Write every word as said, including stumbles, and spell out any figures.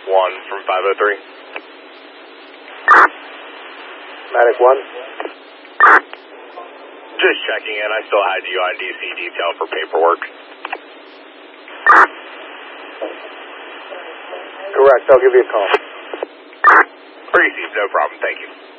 one from five oh three. Medic one. Just checking in. I still had you on D C detail for paperwork. Correct. I'll give you a call. Received. No problem. Thank you.